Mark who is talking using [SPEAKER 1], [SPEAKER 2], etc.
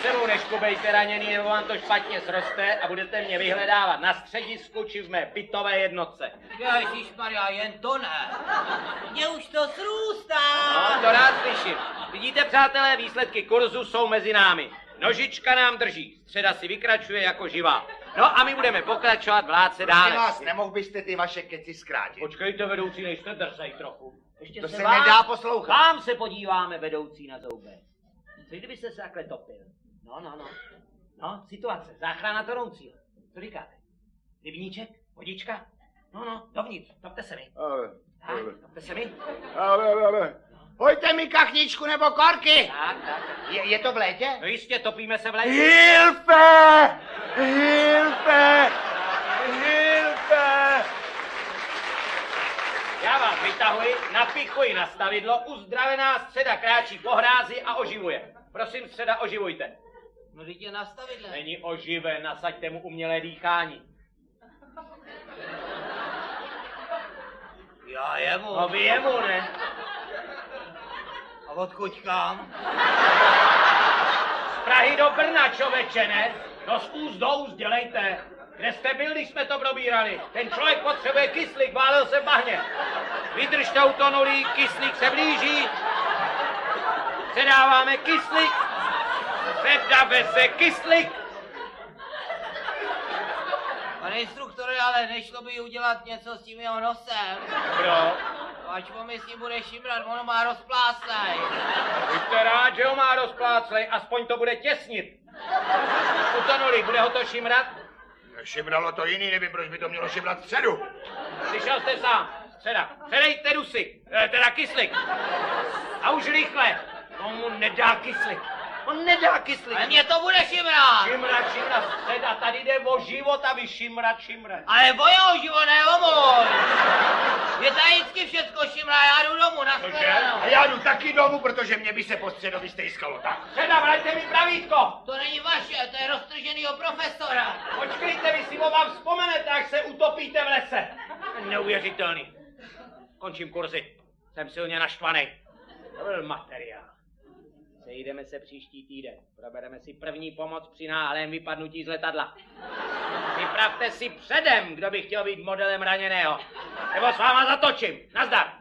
[SPEAKER 1] sebou neškubejte raněný, nebo vám to špatně sroste a budete mě vyhledávat na středisku či v mé bytové jednotce.
[SPEAKER 2] Ježišmarja, jen to ne. Mně už to srůstá.
[SPEAKER 1] No, to rád slyším. Vidíte, přátelé, výsledky kurzu jsou mezi námi. Nožička nám drží, středa si vykračuje jako živá. No a my budeme pokračovat vládce dále.
[SPEAKER 3] Prosím vás, nemohl byste ty vaše keci zkrátit?
[SPEAKER 1] Počkejte, vedoucí, nejste drzej trochu. Ještě
[SPEAKER 3] To se nedá poslouchat.
[SPEAKER 1] Vám se podíváme, vedoucí, na zoube. Co kdybyste se takhle topil? No, situace, záchrana tonoucího. Co říkáte? Rybníček? Vodička? No, dovnitř, topte se mi. Topte se mi.
[SPEAKER 3] Ale. Pojďte mi kachničku nebo korky.
[SPEAKER 1] Tak.
[SPEAKER 3] Je to v létě?
[SPEAKER 1] No jistě, topíme se v létě.
[SPEAKER 3] Hilfe!
[SPEAKER 1] Já vás vytahuji, napichuji na stavidlo, uzdravená středa kráčí po hrázi a oživuje. Prosím, středa, oživujte.
[SPEAKER 2] No, teď je nastavidle.
[SPEAKER 1] Není oživen, nasaďte mu umělé dýchání.
[SPEAKER 2] Já jemu.
[SPEAKER 1] No vy jemu, ne?
[SPEAKER 2] A odkud kam?
[SPEAKER 1] Z Prahy do Brna, čověče, ne? No z úst do úst, dělejte. Kde jste byl, když jsme to probírali? Ten člověk potřebuje kyslík, válel se v bahně. Vydržte utonulý, kyslík se blíží. Předáváme kyslík. Předáme se kyslík.
[SPEAKER 2] Pane instruktore, ale nešlo by udělat něco s tím jeho nosem.
[SPEAKER 1] Bro.
[SPEAKER 2] Ať po mi s ním bude šimrat, ono má rozpláslej.
[SPEAKER 1] Buďte rád, že ho má rozpláclej, aspoň to bude těsnit. Utonulý, bude ho to šimrat?
[SPEAKER 3] Šimralo to jiný, nevím, proč by to mělo šimrat středu.
[SPEAKER 1] Slyšel jste sám. Středa. Předejte dusy. Teda kyslík. A už rychle. On mu nedá kyslík. On nedá kyslík.
[SPEAKER 2] Ale mě to bude šimrat.
[SPEAKER 1] Šimrat. Středa. Tady jde o život a vy šimrat.
[SPEAKER 2] Ale o jeho život, ne o můj. Je tady vždycky všecko šimrá, já jdu domů, nashledanou.
[SPEAKER 3] A já jdu taky domů, protože mě by se po středovi stejskalo. Tak.
[SPEAKER 1] Středa, vraťte mi pravítko.
[SPEAKER 2] To není vaše, to je roztrženýho profesora.
[SPEAKER 1] Počkejte, vy si o vám vzpomenete, až se utopíte v lese. Neuvěřitelný. Končím kurzy. Jsem silně naštvaný. To byl materiál. Sejdeme se příští týden. Probereme si první pomoc při náhlém vypadnutí z letadla. Připravte si předem, kdo by chtěl být modelem raněného. Nebo s váma zatočím. Nazdar.